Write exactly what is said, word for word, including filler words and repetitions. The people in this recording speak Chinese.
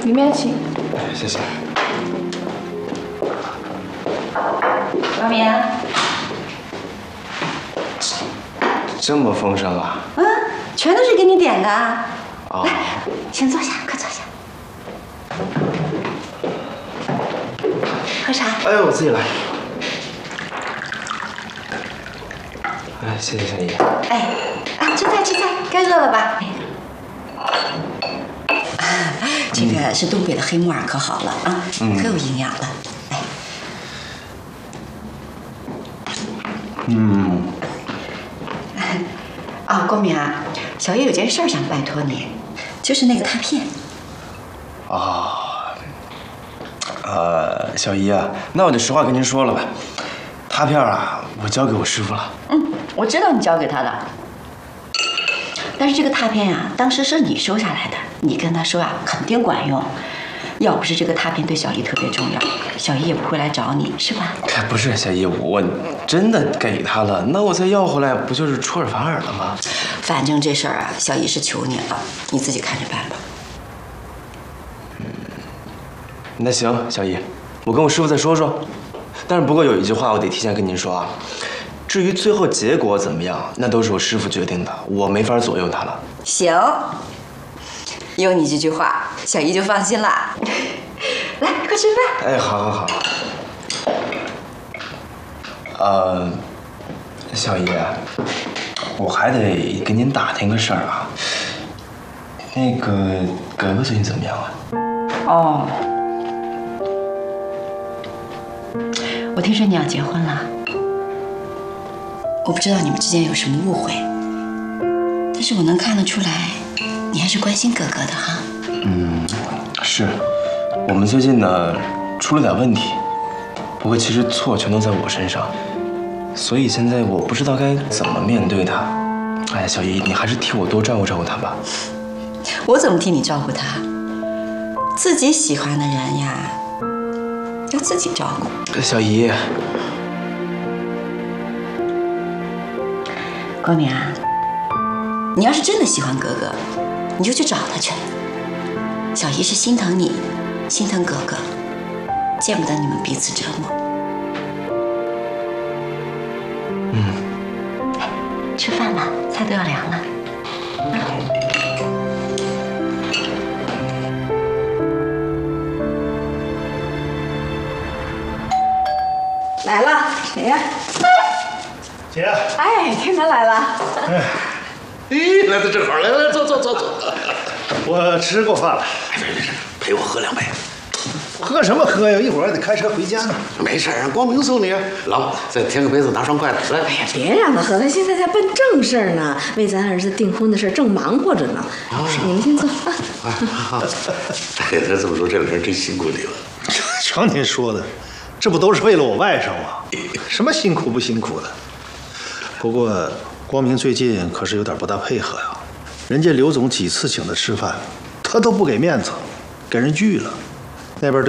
里面请。 谢谢。 光明， 这么丰盛啊？ 嗯，全都是给你点的。 哦、 来，先坐下，快坐下。喝茶？ 哎，我自己来。哎，谢谢小姨。 哎，啊，吃菜吃菜，该饿了吧？啊，这个是东北的黑木耳，可好了啊，嗯、可有营养了。哎， 嗯。 啊，光明啊，小叶有件事儿想拜托你，就是那个拓片。 啊。呃，小姨啊，那我就实话跟您说了吧，拓片啊，我交给我师傅了。 嗯，我知道你交给他的，但是这个拓片呀、啊，当时是你收下来的，你跟他说呀、啊，肯定管用。要不是这个拓片对小姨特别重要，小姨也不会来找你，是吧？ 不是小姨，我真的给他了，那我再要回来，不就是出尔反尔了吗？ 反正这事儿啊，小姨是求你了，你自己看着办吧。 嗯，那行，小姨，我跟我师傅再说说。但是不过有一句话我得提前跟您说啊，至于最后结果怎么样，那都是我师傅决定的，我没法左右他了。 行，有你这句话，小姨就放心了。来，快吃饭。 哎，好好好。呃，小姨，我还得跟您打听个事儿啊。那个格格最近怎么样啊？ 哦，我听说你要结婚了，我不知道你们之间有什么误会，但是我能看得出来，你还是关心格格的哈。 嗯，是。我们最近呢出了点问题，不过其实错全都在我身上，所以现在我不知道该怎么面对他。哎呀，小姨，你还是替我多照顾照顾他吧。 我怎么替你照顾他？自己喜欢的人呀，要自己照顾。 小姨， 光明啊，你要是真的喜欢格格，你就去找他去。小姨是心疼你，心疼格格，见不得你们彼此折磨。 嗯。 哎，吃饭吧，菜都要凉了。啊。来了，谁呀？ 姐。 哎，天南来了。 哎， 咦，来的正好，来来，坐坐坐坐。 我吃过饭了。 哎，别别别，陪我喝两杯。 喝什么喝呀？一会儿还得开车回家呢。 没事，让光明送你。老，再添个杯子，拿双筷子。来。 哎呀，别让他喝，他现在在办正事儿呢，为咱儿子订婚的事正忙活着呢。哦、你们先坐啊。 啊好。哎，他这么说，这两人真辛苦你了。 瞧您说的，这不都是为了我外甥吗？什么辛苦不辛苦的？不过光明最近可是有点不大配合呀。人家刘总几次请他吃饭，他都不给面子，给人拒了。那边对。